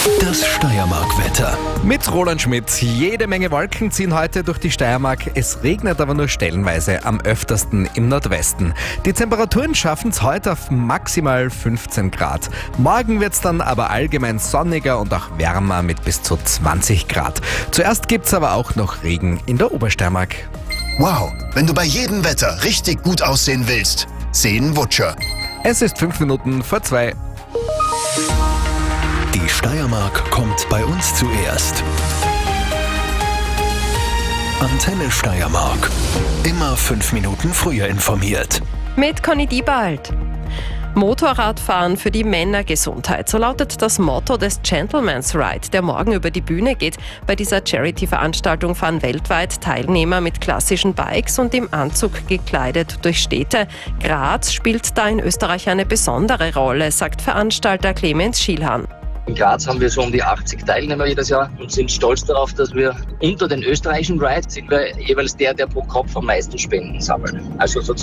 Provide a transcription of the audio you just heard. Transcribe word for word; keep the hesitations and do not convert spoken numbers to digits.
Das Steiermark-Wetter. Mit Roland Schmidt. Jede Menge Wolken ziehen heute durch die Steiermark. Es regnet aber nur stellenweise, am öftersten im Nordwesten. Die Temperaturen schaffen es heute auf maximal fünfzehn Grad. Morgen wird es dann aber allgemein sonniger und auch wärmer mit bis zu zwanzig Grad. Zuerst gibt es aber auch noch Regen in der Obersteiermark. Wow, wenn du bei jedem Wetter richtig gut aussehen willst, sehen Wutscher. Es ist fünf Minuten vor zwei. Die Steiermark kommt bei uns zuerst. Antenne Steiermark. Immer fünf Minuten früher informiert. Mit Conny Diebald. Motorradfahren für die Männergesundheit. So lautet das Motto des Gentleman's Ride, der morgen über die Bühne geht. Bei dieser Charity-Veranstaltung fahren weltweit Teilnehmer mit klassischen Bikes und im Anzug gekleidet durch Städte. Graz spielt da in Österreich eine besondere Rolle, sagt Veranstalter Clemens Schielhahn. In Graz haben wir so um die achtzig Teilnehmer jedes Jahr und sind stolz darauf, dass wir unter den österreichischen Rides sind wir jeweils der, der pro Kopf am meisten Spenden sammelt. Also sozusagen